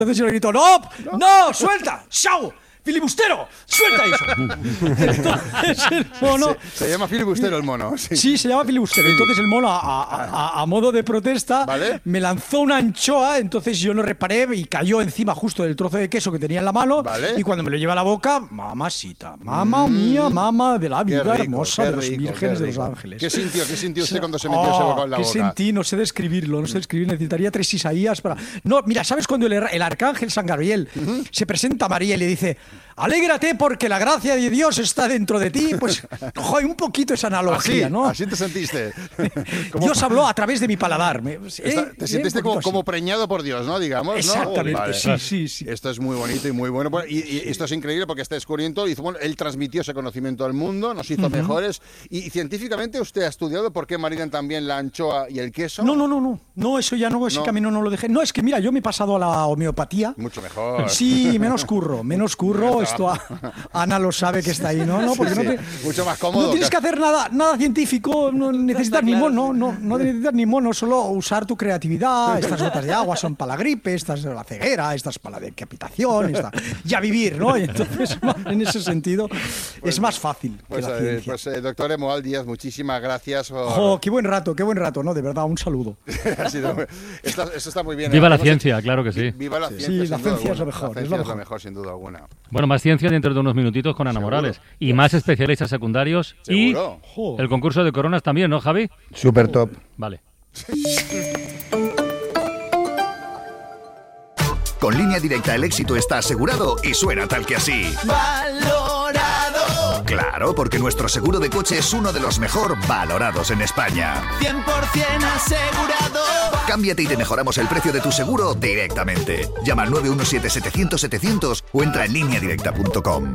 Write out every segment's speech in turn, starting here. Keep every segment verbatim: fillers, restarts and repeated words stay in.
Entonces yo le grito, ¡no! ¡No! no ¡Suelta! ¡Chao! ¡Filibustero! ¡Suelta eso! Entonces el mono... Se, se llama filibustero el mono. Sí, sí se llama filibustero. Entonces el mono, a, a, a, a modo de protesta, ¿vale? Me lanzó una anchoa, entonces yo no reparé y cayó encima justo del trozo de queso que tenía en la mano. ¿Vale? Y cuando me lo lleva a la boca, mamacita, mamá mm, mía, mamá de la vida rico, hermosa de los rico, vírgenes de los ángeles. ¿Qué sintió? ¿Qué sintió usted cuando se metió oh, ese bocado en la ¿qué boca? ¿Qué sentí? No sé describirlo, no sé describir. Necesitaría tres Isaías para... No, mira, ¿sabes cuando el, el arcángel San Gabriel uh-huh. se presenta a María y le dice... Alégrate porque la gracia de Dios está dentro de ti. Pues, joder, un poquito esa analogía, así, ¿no? Así te sentiste. Dios habló a través de mi paladar. ¿Eh? Te sentiste ¿Eh? como, como preñado por Dios, ¿no? Digamos, ¿no? Exactamente, vale. sí, sí, sí. Esto es muy bonito y muy bueno. Y, y esto es increíble porque este descubrimiento hizo, bueno, él transmitió ese conocimiento al mundo, nos hizo uh-huh. mejores. Y, y científicamente usted ha estudiado por qué maridan también la anchoa y el queso. No, no, no, no. No, eso ya no, ese no. camino no lo dejé. No, es que mira, yo me he pasado a la homeopatía. Mucho mejor. Sí, menos curro, menos curro. Esto a, Ana lo sabe que está ahí, ¿no? no porque sí, no te, mucho más cómodo. No tienes que hacer nada, nada científico, no necesitas ni mono, no, no necesitas ni mono, solo usar tu creatividad. Estas gotas de agua son para la gripe, estas de la ceguera, estas para la decapitación, esta, ya vivir, ¿no? Y entonces, en ese sentido, pues, es más fácil pues, que la eh, ciencia. Pues, eh, doctor Emuald Díaz, muchísimas gracias. Por... Oh, qué buen rato, qué buen rato, ¿no? De verdad, un saludo. ha sido, esto, eso está muy bien. Viva la ciencia, eh, claro que sí. Viva la sí, ciencia. Sí, la ciencia es lo mejor. La es ciencia lo es lo mejor. mejor, sin duda alguna. Bueno, más ciencia dentro de unos minutitos con Ana Seguro. Morales. Y más especialistas secundarios. ¿Seguro? Y el concurso de coronas también, ¿no, Javi? Súper top. Vale. Con Línea Directa el éxito está asegurado y suena tal que así. ¡Valorado! Claro, porque nuestro seguro de coche es uno de los mejor valorados en España. cien por ciento asegurado. Cámbiate y te mejoramos el precio de tu seguro directamente. Llama al nueve uno siete, setecientos, setecientos o entra en línea directa punto com.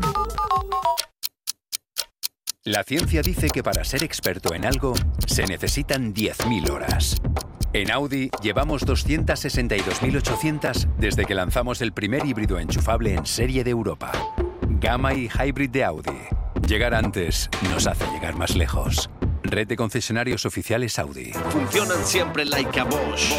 La ciencia dice que para ser experto en algo se necesitan diez mil horas. En Audi llevamos doscientas sesenta y dos mil ochocientas desde que lanzamos el primer híbrido enchufable en serie de Europa. Gamma y Hybrid de Audi. Llegar antes nos hace llegar más lejos. Red de concesionarios oficiales Audi. Funcionan siempre like a Bosch.